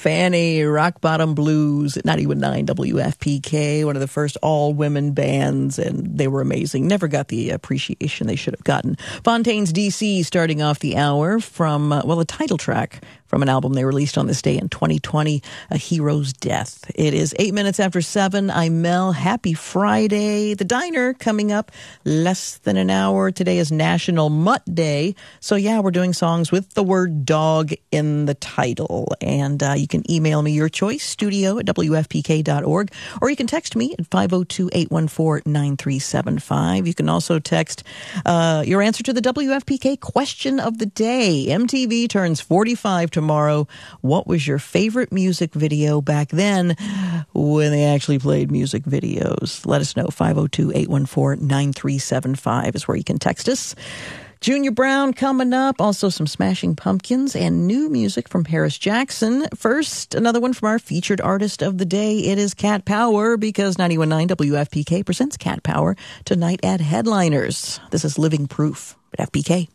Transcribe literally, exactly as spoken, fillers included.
Fanny, Rock Bottom Blues at ninety-one point nine W F P K, one of the first all-women bands, and they were amazing. Never got the appreciation they should have gotten. Fontaines D C starting off the hour from, uh, well, a title track from an album they released on this day in twenty twenty, A Hero's Death. It is eight minutes after seven. I'm Mel. Happy Friday. The Diner coming up less than an hour. Today is National Mutt Day. So, yeah, we're doing songs with the word dog in the title. And uh, you can email me your choice, studio at W F P K dot org, or you can text me at five oh two, eight one four, nine three seven five. You can also text uh, your answer to the W F P K question of the day. M T V turns forty-five tomorrow. What was your favorite music video back then when they actually played music videos? Let us know. five oh two, eight one four, nine three seven five is where you can text us. Junior Brown coming up, also some Smashing Pumpkins and new music from Paris Jackson. First, another one from our featured artist of the day. It is Cat Power, because ninety-one point nine W F P K presents Cat Power tonight at Headliners. This is Living Proof at F P K.